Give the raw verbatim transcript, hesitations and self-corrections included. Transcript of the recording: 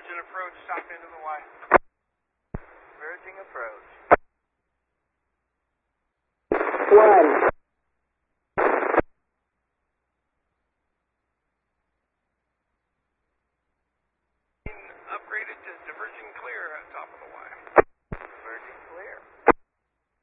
Virgin approach, top end of the Y. Virgin approach.